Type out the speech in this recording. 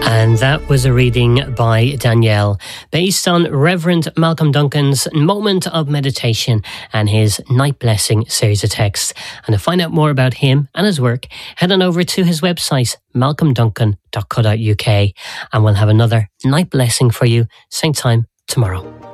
And that was a reading by Danielle based on Reverend Malcolm Duncan's Moment of Meditation and his Night Blessing series of texts. And to find out more about him and his work, head on over to his website, malcolmduncan.co.uk, and we'll have another Night Blessing for you same time tomorrow.